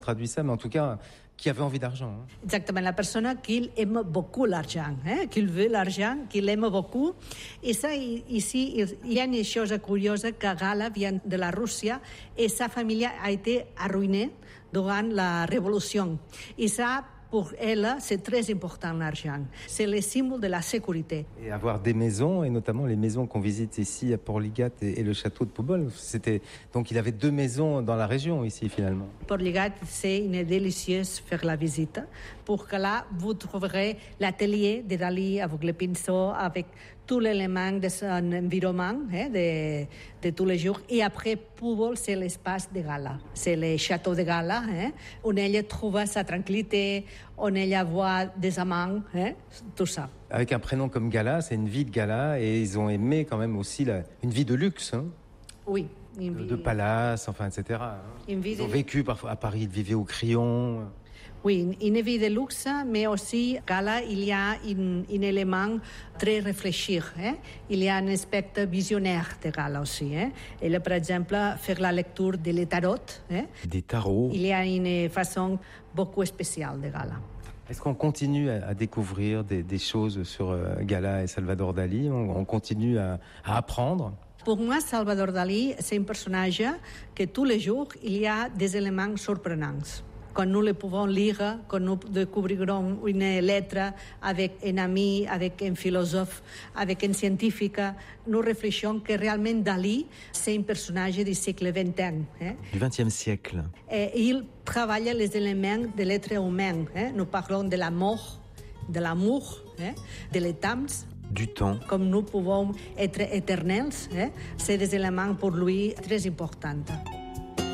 traduit ça, mais en tout cas, qui avait envie d'argent. Exactement, la personne qui aime beaucoup l'argent, qui veut l'argent, qui l'aime beaucoup. Et ça, ici, il y a une chose curieuse, que Gala vient de la Russie et sa famille a été arruinée durant la Révolution. Et ça, pour elle, c'est très important l'argent. C'est le symbole de la sécurité. Et avoir des maisons, et notamment les maisons qu'on visite ici à Portligat et le château de Pobol, donc il avait 2 maisons dans la région ici finalement. Portligat, c'est une délicieuse faire la visite, pour que là, vous trouverez l'atelier de Dalí avec le pinceau, avec tous les éléments de son environnement, de tous les jours. Et après, Pobol, c'est l'espace de Gala. C'est le château de Gala, où elle trouve sa tranquillité, où elle voit des amants, tout ça. Avec un prénom comme Gala, c'est une vie de gala, et ils ont aimé quand même aussi une vie de luxe. Oui. De palace, enfin, etc. Ils ont vécu parfois à Paris, ils vivaient au Crillon. Oui, une vie de luxe, mais aussi, Gala, il y a un élément très réfléchi. Il y a un aspect visionnaire de Gala aussi. Et par exemple, faire la lecture des tarots. Des tarots. Il y a une façon beaucoup spéciale de Gala. Est-ce qu'on continue à découvrir des choses sur Gala et Salvador Dalí? On continue à apprendre? Pour moi, Salvador Dalí, c'est un personnage que tous les jours, il y a des éléments surprenants. Quand nous le pouvons lire, quand nous découvrirons une lettre avec un ami, avec un philosophe, avec un scientifique, nous réfléchissons que réellement Dalí, c'est un personnage du siècle XXI. Du XXe siècle. Et il travaille les éléments de l'être humain. Nous parlons de la mort, de l'amour, de l'étang. Du temps. Comme nous pouvons être éternels, c'est des éléments pour lui très importants.